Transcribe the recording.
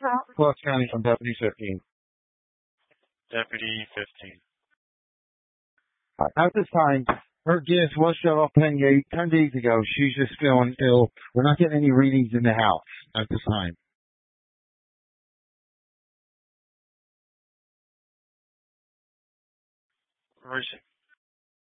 Clark County from Deputy 15. Deputy 15. At this time, her gas was shut off 10 days ago. She's just feeling ill. We're not getting any readings in the house at this time. Where is she?